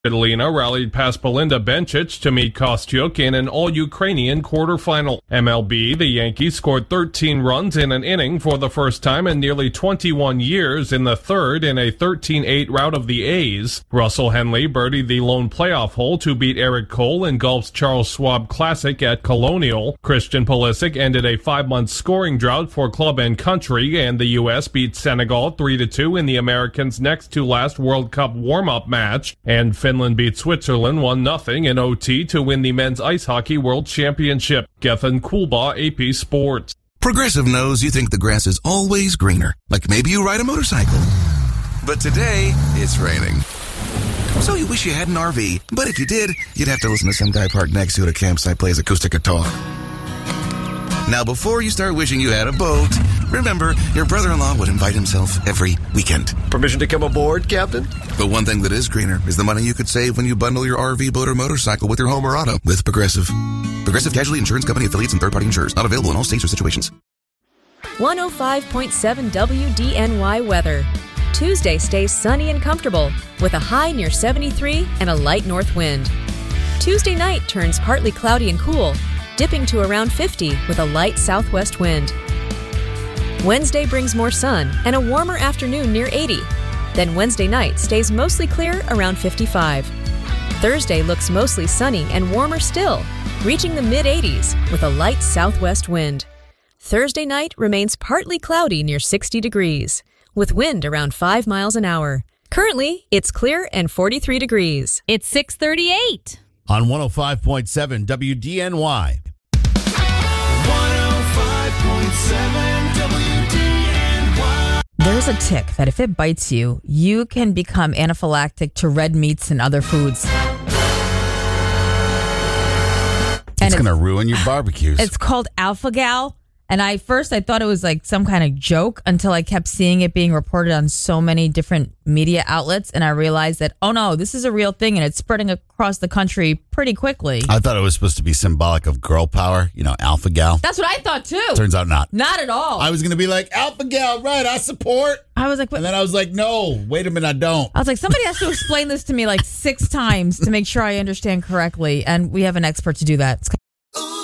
Svitolina rallied past Belinda Bencic to meet Kostyuk in an all-Ukrainian quarterfinal. MLB, the Yankees scored 13 runs in an inning for the first time in nearly 21 years in the third in a 13-8 rout of the A's. Russell Henley birdied the lone playoff hole to beat Eric Cole in golf's Charles Schwab Classic at Colonial. Christian Pulisic ended a 5-month scoring drought for club and country, and the U.S. beat Senegal 3-2 in the Americans' next-to-last World Cup warm-up match, and Finland beat Switzerland 1-0 in OT to win the Men's Ice Hockey World Championship. Gethin Kulba, AP Sports. Progressive knows you think the grass is always greener. Like maybe you ride a motorcycle. But today, it's raining. So you wish you had an RV. But if you did, you'd have to listen to some guy parked next to you at a campsite plays acoustic guitar. Now, before you start wishing you had a boat, remember, your brother-in-law would invite himself every weekend. Permission to come aboard, Captain? But one thing that is greener is the money you could save when you bundle your RV, boat, or motorcycle with your home or auto with Progressive. Progressive Casualty Insurance Company affiliates and third-party insurers. Not available in all states or situations. 105.7 WDNY weather. Tuesday stays sunny and comfortable with a high near 73 and a light north wind. Tuesday night turns partly cloudy and cool, dipping to around 50 with a light southwest wind. Wednesday brings more sun and a warmer afternoon near 80. Then Wednesday night stays mostly clear around 55. Thursday looks mostly sunny and warmer still, reaching the mid-80s with a light southwest wind. Thursday night remains partly cloudy near 60 degrees, with wind around 5 miles an hour. Currently, it's clear and 43 degrees. It's 6:38. On 105.7 WDNY. 105.7 WDNY. There's a tick that if it bites you, you can become anaphylactic to red meats and other foods. It's going to ruin your barbecues. It's called alpha-gal. And I thought it was like some kind of joke until I kept seeing it being reported on so many different media outlets. And I realized that, oh no, this is a real thing and it's spreading across the country pretty quickly. I thought it was supposed to be symbolic of girl power, alpha gal. That's what I thought too. Turns out not. Not at all. I was going to be like, alpha gal, right, I support. I was like, and then I was like, no, wait a minute, I don't. I was like, somebody has to explain this to me like 6 times to make sure I understand correctly. And we have an expert to do that.